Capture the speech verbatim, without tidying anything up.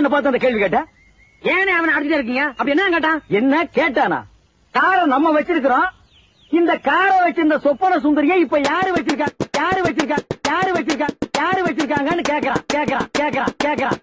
என்ன பார்த்து அந்த கேள்வி கேட்ட? ஏனே அவனை அடிச்சுட்டே இருக்கீங்க? அப்படி என்ன கேட்டான்? என்ன கேட்டானா? காரை நம்ம வச்சிருக்கிறோம். இந்த காரை வச்சிருந்த சொப்பன சுந்தரியை இப்ப யாரு வச்சிருக்கா? யாரு வச்சிருக்கா? யாரு வச்சிருக்கா? யாரு வச்சிருக்காங்கன்னு கேக்குறான் கேக்குறான் கேக்குறான் கேக்குறான்.